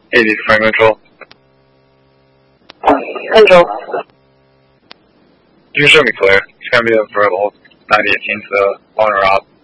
Hey, this is Frank Control. Control. You can show me clear. It's going to be a verbal 98 to the owner op.